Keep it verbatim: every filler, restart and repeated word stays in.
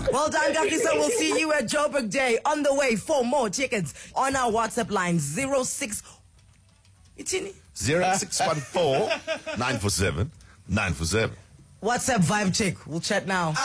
Well done, Kakisa. We'll see you at Joburg Day. On the way for more tickets on our WhatsApp line zero six. Itini? zero six one four nine four seven nine four seven. WhatsApp vibe check. We'll chat now.